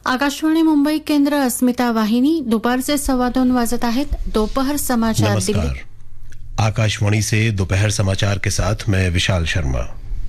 आकाशवाणी मुंबई केंद्र अस्मिता वाहिनी दुपारचे 2:15 वाजत आहेत. दोपहर समाचार दिल्ली. नमस्कार. आकाशवाणी से दोपहर समाचार के साथ मैं विशाल शर्मा.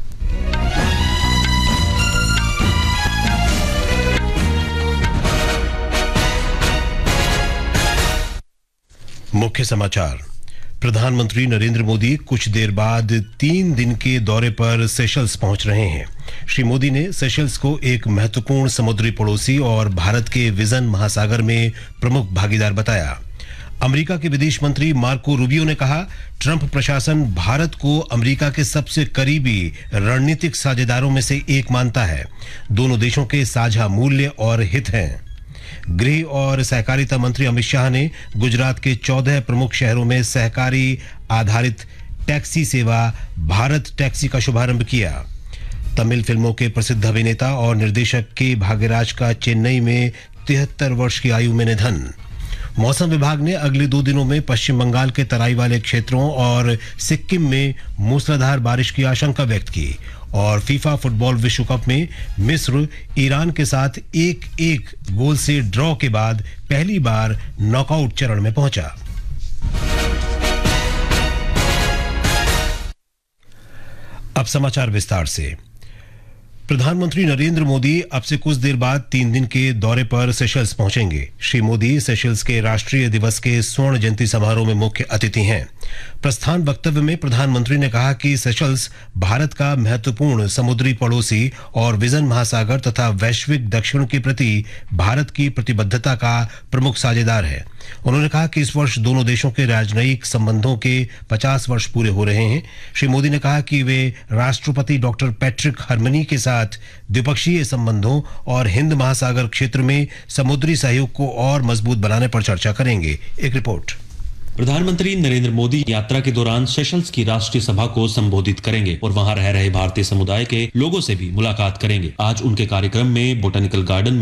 मुख्य समाचार. प्रधानमंत्री नरेंद्र मोदी कुछ देर बाद 3 दिन के दौरे पर सेशल्स पहुंच रहे हैं. श्री मोदी ने सेशल्स को एक महत्वपूर्ण समुद्री पड़ोसी और भारत के विजन महासागर में प्रमुख भागीदार बताया. अमेरिका के विदेश मंत्री मार्को रूबियो ने कहा, ट्रंप प्रशासन भारत को अमेरिका के सबसे करीबी रणनीतिक साझेदारों में से एक मानता है. दोनों देशों के साझा मूल्य और हित हैं. गृह और सहकारिता मंत्री अमित शाह ने गुजरात के 14 प्रमुख शहरों में सहकारी आधारित टैक्सी सेवा भारत टैक्सी का शुभारंभ किया. तमिल फिल्मों के प्रसिद्ध अभिनेता और निर्देशक के भाग्यराज का चेन्नई में 73 वर्ष की आयु में निधन. मौसम विभाग ने अगले 2 दिनों में पश्चिम बंगाल के तराई वाले क्षेत्रों और सिक्किम में मूसलाधार बारिश की आशंका व्यक्त की. और फीफा फुटबॉल विश्व कप में मिस्र ईरान के साथ 1-1 गोल से ड्रॉ के बाद पहली बार नॉकआउट चरण में पहुंचा. अब समाचार विस्तार से. प्रधानमंत्री नरेंद्र मोदी अब से कुछ देर बाद 3 दिन के दौरे पर सेशल्स पहुंचेंगे. श्री मोदी सेशल्स के राष्ट्रीय दिवस के स्वर्ण जयंती समारोह में मुख्य अतिथि हैं. प्रस्थान वक्तव्य में प्रधानमंत्री ने कहा कि सेशल्स भारत का महत्वपूर्ण समुद्री पड़ोसी और विजन महासागर तथा वैश्विक दक्षिण के प्रति भारत की प्रतिबद्धता का प्रमुख साझेदार है. उन्होंने कहा कि इस वर्ष दोनों देशों के राजनयिक संबंधों के 50 वर्ष पूरे हो रहे हैं. श्री मोदी ने कहा कि वे राष्ट्रपति डॉक्टर पैट्रिक हरमनी के साथ द्विपक्षीय संबंधों और हिंद महासागर क्षेत्र में समुद्री सहयोग को और मजबूत बनाने पर चर्चा करेंगे. एक रिपोर्ट. प्रधानमंत्री नरेंद्र मोदी यात्रा के दौरान सेशल्स की राष्ट्रीय सभा को संबोधित करेंगे और वहां रह रहे भारतीय समुदाय के लोगों से भी मुलाकात करेंगे. आज उनके कार्यक्रम में बोटेनिकल गार्डन